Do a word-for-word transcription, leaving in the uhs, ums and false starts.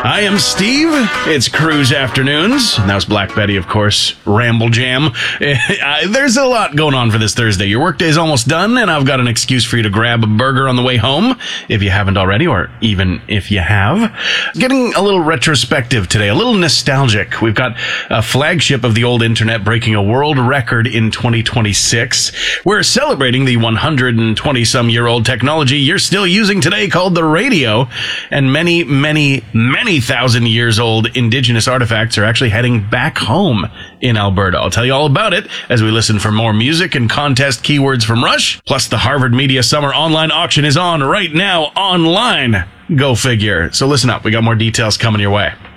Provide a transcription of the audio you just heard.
I am Steve. It's Cruise Afternoons. And that was Black Betty, of course. Ramble Jam. There's a lot going on for this Thursday. Your workday's almost done, and I've got an excuse for you to grab a burger on the way home, if you haven't already, or even if you have. Getting a little retrospective today, a little nostalgic. We've got a flagship of the old internet breaking a world record in twenty twenty-six. We're celebrating the one hundred twenty-some-year-old technology you're still using today called the radio, and many, many, many thousand years old indigenous artifacts are actually heading back home in Alberta. I'll tell you all about it as we listen for more music and contest keywords from Rush. Plus, the Harvard Media Summer Online Auction is on right now online. Go figure. So listen up. We got more details coming your way.